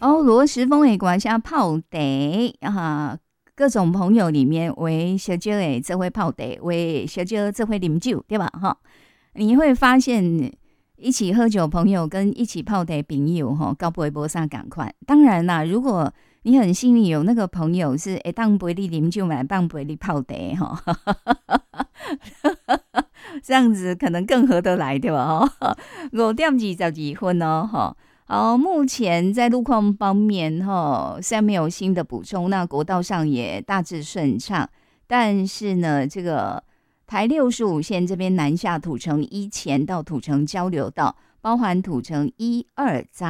哦，罗时丰的歌声泡茶啊，各种朋友里面为小酒诶，这会泡茶，为小酒这会饮酒，对吧？哈，你会发现一起喝酒朋友跟一起泡茶朋友哈，高不会波啥赶快。当然啦，如果你很幸运有那个朋友是当杯你饮酒买当杯你泡茶哈，这样子可能更合得来，对吧？哈，5:22哦，哈。好，目前在路况方面，虽然没有新的补充，那国道上也大致顺畅，但是呢，这个台65线这边南下土城1前到土城交流道，包含土城1、2